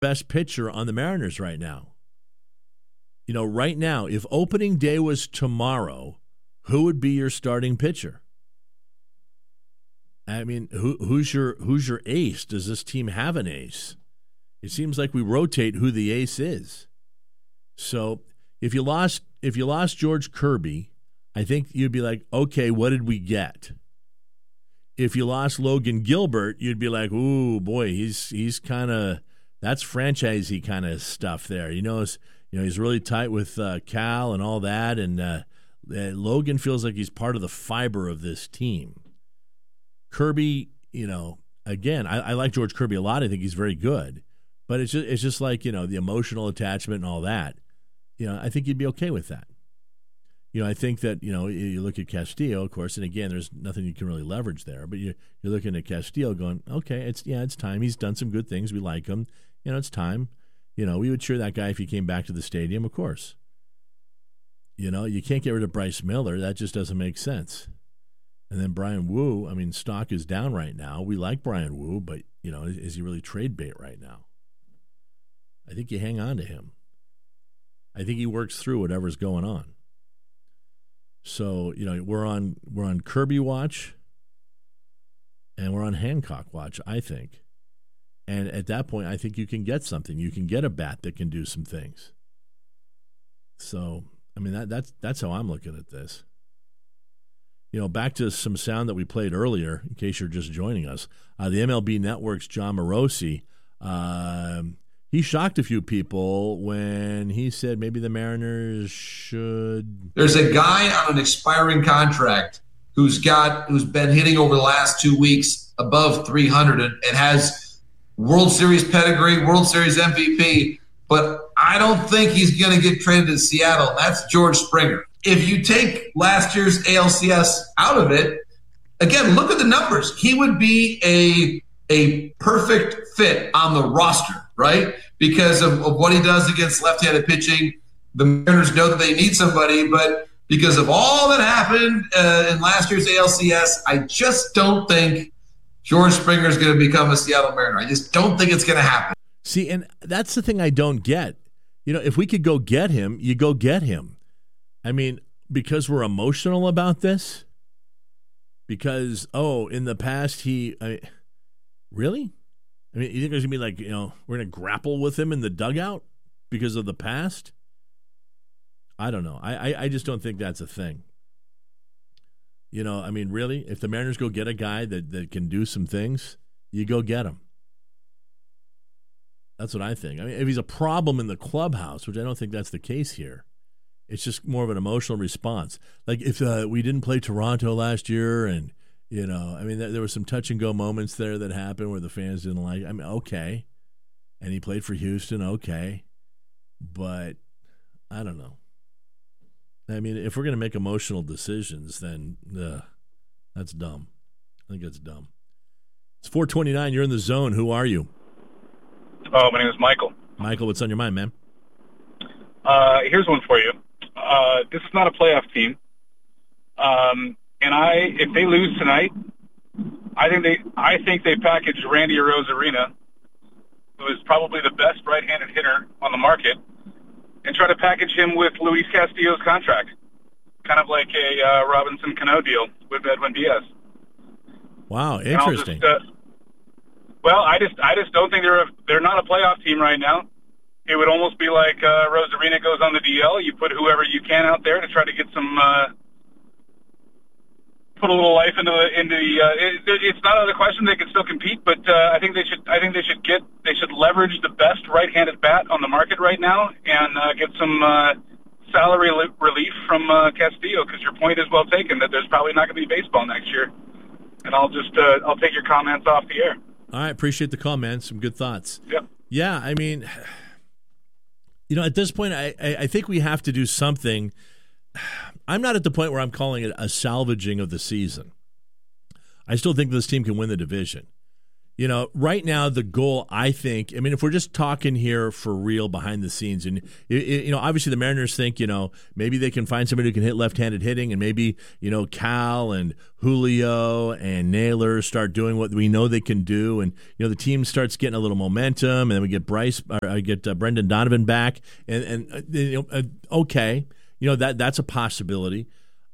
best pitcher on the Mariners right now. You know, right now, if opening day was tomorrow, who would be your starting pitcher? I mean, who's your ace? Does this team have an ace? It seems like we rotate who the ace is. So if you lost George Kirby, I think you'd be like, okay, what did we get? If you lost Logan Gilbert, you'd be like, ooh, boy, he's kind of, that's franchisey kind of stuff there. He's really tight with Cal and all that, and Logan feels like he's part of the fiber of this team. Kirby, again, I like George Kirby a lot. I think he's very good, but it's just like, the emotional attachment and all that. I think you'd be okay with that. I think that, you look at Castillo, of course, and again, there's nothing you can really leverage there, but you're looking at Castillo going, okay, it's time. He's done some good things. We like him. It's time. We would cheer that guy if he came back to the stadium, of course. You can't get rid of Bryce Miller. That just doesn't make sense. And then Brian Wu, stock is down right now. We like Brian Wu, but, is he really trade bait right now? I think you hang on to him. I think he works through whatever's going on. So, we're on Kirby watch and we're on Hancock watch, I think. And at that point, I think you can get something. You can get a bat that can do some things. So, that's how I'm looking at this. Back to some sound that we played earlier, in case you're just joining us. The MLB Network's John Morosi, he shocked a few people when he said maybe the Mariners should. There's a guy on an expiring contract who's been hitting over the last 2 weeks above 300 and has World Series pedigree, World Series MVP, but I don't think he's going to get traded to Seattle. That's George Springer. If you take last year's ALCS out of it, again, look at the numbers. He would be a perfect fit on the roster, right? Because of what he does against left-handed pitching. The Mariners know that they need somebody, but because of all that happened in last year's ALCS, I just don't think George Springer is going to become a Seattle Mariner. I just don't think it's going to happen. See, and that's the thing I don't get. If we could go get him, you go get him. Because we're emotional about this? Because, in the past really? You think there's going to be like, we're going to grapple with him in the dugout because of the past? I don't know. I just don't think that's a thing. Really? If the Mariners go get a guy that can do some things, you go get him. That's what I think. If he's a problem in the clubhouse, which I don't think that's the case here, it's just more of an emotional response. Like if we didn't play Toronto last year and, there were some touch-and-go moments there that happened where the fans didn't like it. Okay. And he played for Houston, okay. But I don't know. If we're going to make emotional decisions, then that's dumb. I think that's dumb. It's 4:29. You're in the zone. Who are you? Oh, my name is Michael. Michael, what's on your mind, man? Here's one for you. This is not a playoff team. If they lose tonight, I think they package Randy Arozarena, who is probably the best right-handed hitter on the market, and try to package him with Luis Castillo's contract, kind of like a Robinson Cano deal with Edwin Diaz. Wow, interesting. I just don't think they're not a playoff team right now. It would almost be like Arozarena goes on the DL. You put whoever you can out there to try to get some. Put a little life into the. It's not out of the question they can still compete, but I think they should leverage the best right-handed bat on the market right now and get some salary relief from Castillo, because your point is well taken that there's probably not going to be baseball next year. And I'll take your comments off the air. All right, appreciate the call, man. Some good thoughts. Yep. Yeah, at this point, I think we have to do something. I'm not at the point where I'm calling it a salvaging of the season. I still think this team can win the division. Right now the goal, I think, if we're just talking here for real behind the scenes, and obviously the Mariners think, maybe they can find somebody who can hit left-handed hitting, and maybe, Cal and Julio and Naylor start doing what we know they can do, and the team starts getting a little momentum, and then we get Brendan Donovan back, okay, that's a possibility.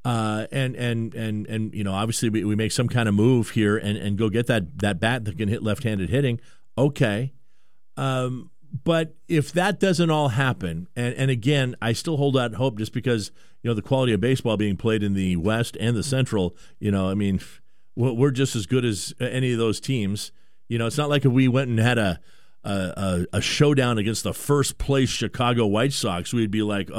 Obviously we make some kind of move here and go get that bat that can hit left-handed hitting. Okay. But if that doesn't all happen, and again, I still hold out hope just because, the quality of baseball being played in the West and the Central, we're just as good as any of those teams. It's not like if we went and had a showdown against the first place Chicago White Sox, we'd be like,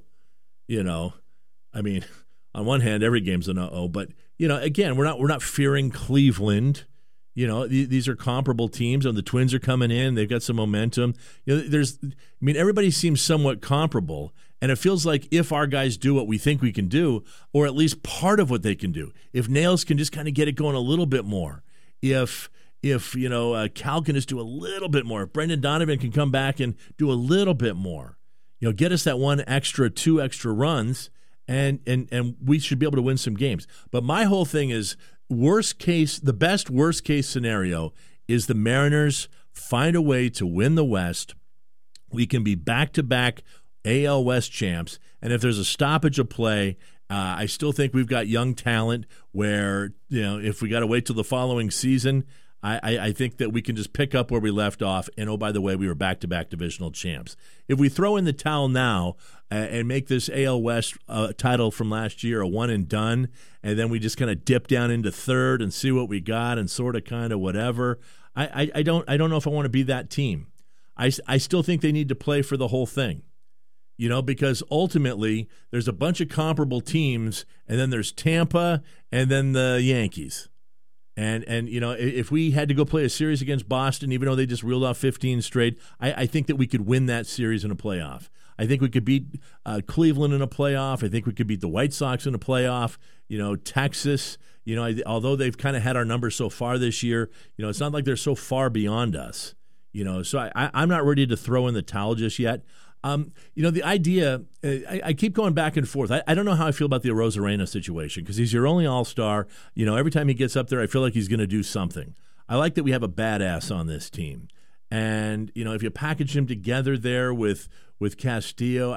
on one hand, every game's an uh-oh, but again, we're not fearing Cleveland. These are comparable teams, and the Twins are coming in. They've got some momentum. Everybody seems somewhat comparable, and it feels like if our guys do what we think we can do, or at least part of what they can do, if Nails can just kind of get it going a little bit more, if Cal can just do a little bit more, if Brendan Donovan can come back and do a little bit more, get us that two extra runs. And we should be able to win some games. But my whole thing is the best worst case scenario is the Mariners find a way to win the West. We can be back-to-back AL West champs. And if there's a stoppage of play, I still think we've got young talent where, if we got to wait till the following season, I think that we can just pick up where we left off, and, oh, by the way, we were back-to-back divisional champs. If we throw in the towel now and make this AL West title from last year a one and done, and then we just kind of dip down into third and see what we got and sort of kind of whatever, I don't know if I want to be that team. I still think they need to play for the whole thing, because ultimately there's a bunch of comparable teams, and then there's Tampa and then the Yankees. And if we had to go play a series against Boston, even though they just reeled off 15 straight, I think that we could win that series in a playoff. I think we could beat Cleveland in a playoff. I think we could beat the White Sox in a playoff. Texas, although they've kind of had our number so far this year, it's not like they're so far beyond us. So I'm not ready to throw in the towel just yet. The idea, I keep going back and forth. I don't know how I feel about the Arozarena situation because he's your only all-star. Every time he gets up there, I feel like he's going to do something. I like that we have a badass on this team. And, if you package him together there with Castillo,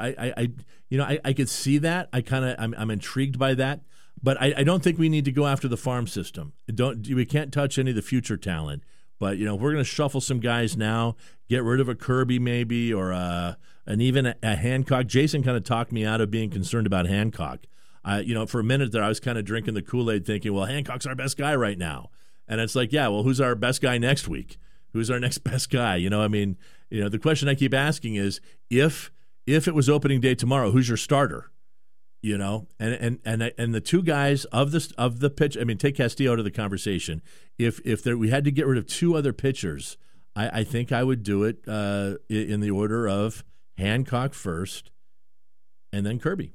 I could see that. I'm intrigued by that. But I don't think we need to go after the farm system. We can't touch any of the future talent. But, if we're going to shuffle some guys now, get rid of a Kirby maybe or and even a Hancock. Jason kind of talked me out of being concerned about Hancock. For a minute there, I was kind of drinking the Kool-Aid thinking, well, Hancock's our best guy right now. And it's like, yeah, well, who's our best guy next week? Who's our next best guy? The question I keep asking is if it was opening day tomorrow, who's your starter? And the two guys of the pitch, take Castillo out of the conversation. If we had to get rid of two other pitchers, I think I would do it in the order of Hancock first and then Kirby.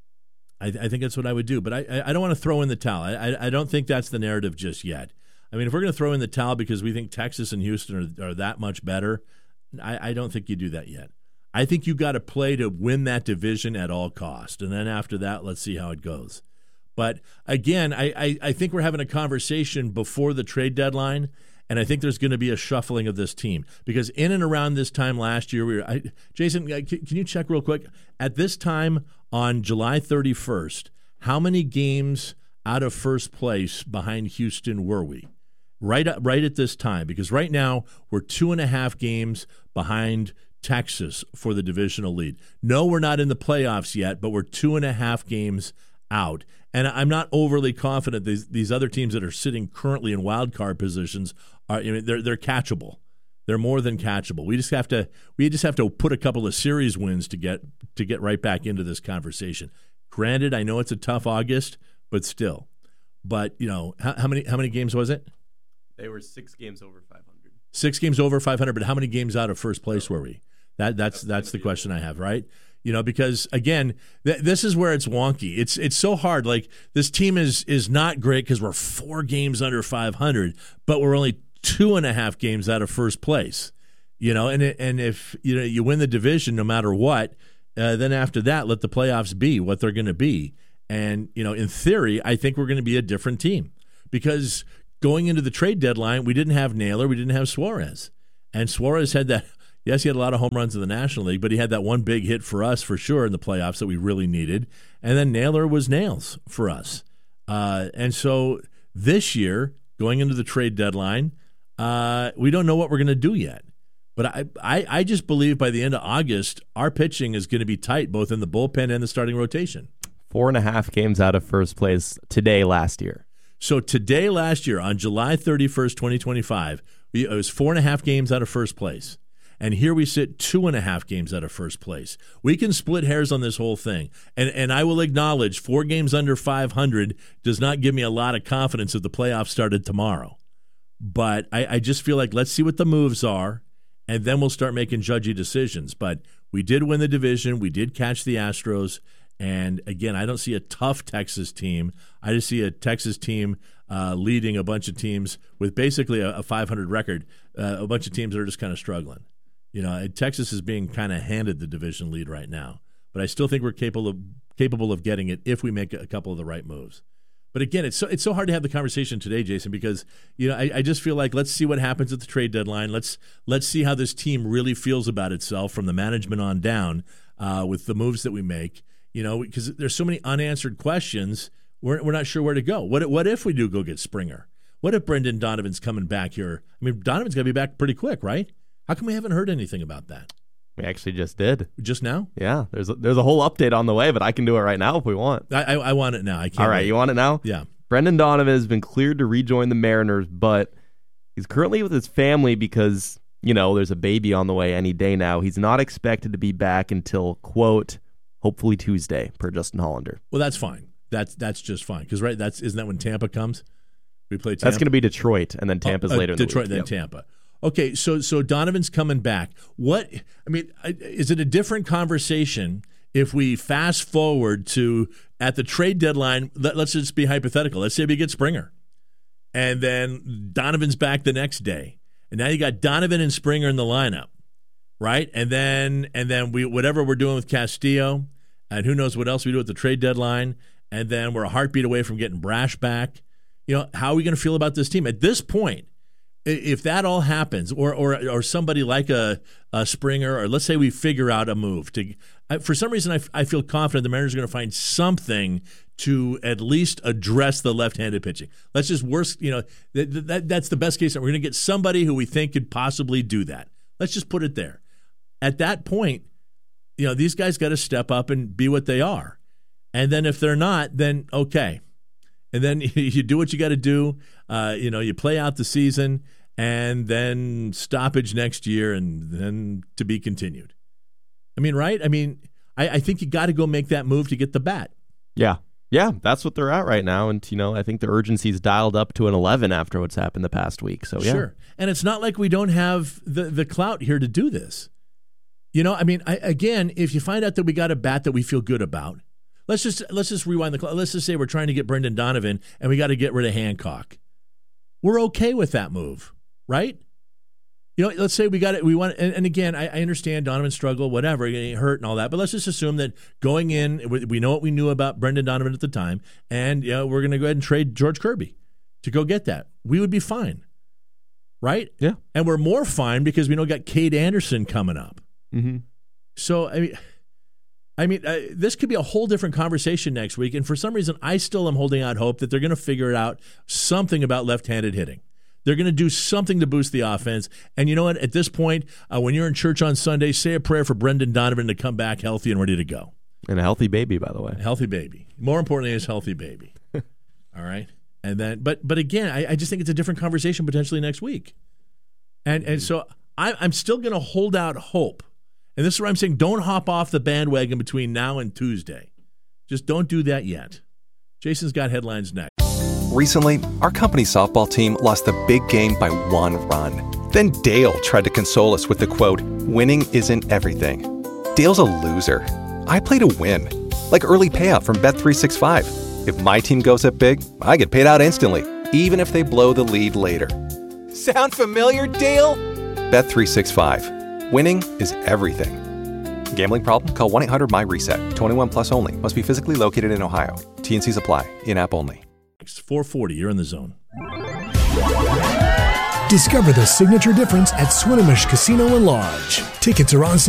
I think that's what I would do. But I don't want to throw in the towel. I don't think that's the narrative just yet. If we're going to throw in the towel because we think Texas and Houston are that much better, I don't think you do that yet. I think you got to play to win that division at all cost. And then after that, let's see how it goes. But again, I think we're having a conversation before the trade deadline, and I think there's going to be a shuffling of this team. Because in and around this time last year, Jason, can you check real quick? At this time on July 31st, how many games out of first place behind Houston were we? Right at this time, because right now we're 2.5 games behind Texas for the divisional lead. No, we're not in the playoffs yet, but we're 2.5 games out. And I'm not overly confident these other teams that are sitting currently in wild card positions they're catchable. They're more than catchable. We just have to put a couple of series wins to get right back into this conversation. Granted, I know it's a tough August, but still. But how many games was it? They were 6 games over 500. 6 games over 500, but how many games out of first place were we? That's the question I have, right? Because again, this is where it's wonky. It's so hard. Like this team is not great because we're 4 games under 500, but we're only 2.5 games out of first place. And if you win the division no matter what, then after that, let the playoffs be what they're going to be. And, in theory, I think we're going to be a different team because going into the trade deadline, we didn't have Naylor, we didn't have Suarez. And Suarez had that, yes, he had a lot of home runs in the National League, but he had that one big hit for us for sure in the playoffs that we really needed. And then Naylor was nails for us. And so this year, going into the trade deadline, we don't know what we're going to do yet. But I just believe by the end of August, our pitching is going to be tight, both in the bullpen and the starting rotation. 4.5 games out of first place today last year. So today last year, on July 31st, 2025, it was 4.5 games out of first place. And here we sit 2.5 games out of first place. We can split hairs on this whole thing. And I will acknowledge 4 games under 500 does not give me a lot of confidence if the playoffs started tomorrow. But I just feel like let's see what the moves are. And then we'll start making judgy decisions. But we did win the division. We did catch the Astros. And, again, I don't see a tough Texas team. I just see a Texas team leading a bunch of teams with basically a 500 record, a bunch of teams that are just kind of struggling. Texas is being kind of handed the division lead right now. But I still think we're capable of getting it if we make a couple of the right moves. But again, it's so hard to have the conversation today, Jason, because I just feel like let's see what happens at the trade deadline. Let's see how this team really feels about itself from the management on down with the moves that we make. Because there's so many unanswered questions, we're not sure where to go. What if we do go get Springer? What if Brendan Donovan's coming back here? I mean, Donovan's got to be back pretty quick, right? How come we haven't heard anything about that? We actually just did. Just now? Yeah, there's a whole update on the way, but I can do it right now if we want. I want it now. I can't. All right, wait. You want it now? Yeah. Brendan Donovan has been cleared to rejoin the Mariners, but he's currently with his family because, there's a baby on the way any day now. He's not expected to be back until, quote, hopefully Tuesday, per Justin Hollander. Well, that's fine. That's just fine. Because, right, isn't that when Tampa comes? We play Tampa? That's going to be Detroit, and then Tampa's later in the week. Detroit, then Tampa. Okay, so Donovan's coming back. Is it a different conversation if we fast forward to at the trade deadline? Let's just be hypothetical. Let's say we get Springer, and then Donovan's back the next day, and now you got Donovan and Springer in the lineup, right? And then we whatever we're doing with Castillo, and who knows what else we do at the trade deadline, and then we're a heartbeat away from getting Brash back. How are we going to feel about this team at this point? If that all happens, or somebody like a Springer, or let's say we figure out a move for some reason, I feel confident the Mariners are going to find something to at least address the left-handed pitching. Let's just that's the best case. We're going to get somebody who we think could possibly do that. Let's just put it there. At that point, these guys got to step up and be what they are, and then if they're not, then okay. And then you do what you got to do. You play out the season, and then stoppage next year, and then to be continued. I mean, right? I mean, I think you got to go make that move to get the bat. Yeah, that's what they're at right now. And, I think the urgency's dialed up to an 11 after what's happened the past week. So, yeah. Sure. And it's not like we don't have the clout here to do this. Again, if you find out that we got a bat that we feel good about, Let's just rewind the clock. Let's just say we're trying to get Brendan Donovan and we got to get rid of Hancock. We're okay with that move, right? Let's say we got it. We want, and again, I understand Donovan's struggle, whatever, getting hurt and all that. But let's just assume that going in, we know what we knew about Brendan Donovan at the time, and we're going to go ahead and trade George Kirby to go get that. We would be fine, right? Yeah. And we're more fine because we know we got Cade Anderson coming up. Mm-hmm. So this could be a whole different conversation next week, and for some reason, I still am holding out hope that they're going to figure out something about left-handed hitting. They're going to do something to boost the offense, and you know what? At this point, when you're in church on Sunday, say a prayer for Brendan Donovan to come back healthy and ready to go. And a healthy baby, by the way. A healthy baby. More importantly, his healthy baby. All right? And then, but again, I just think it's a different conversation potentially next week. And so I'm still going to hold out hope. And this is where I'm saying don't hop off the bandwagon between now and Tuesday. Just don't do that yet. Jason's got headlines next. Recently, our company softball team lost the big game by 1 run. Then Dale tried to console us with the quote, "Winning isn't everything." Dale's a loser. I play to win. Like early payout from Bet365. If my team goes up big, I get paid out instantly, even if they blow the lead later. Sound familiar, Dale? Bet365. Winning is everything. Gambling problem? Call 1-800-MY-RESET. 21 plus only. Must be physically located in Ohio. T&Cs apply. In-app only. 440, you're in the zone. Discover the signature difference at Swinomish Casino and Lodge. Tickets are on sale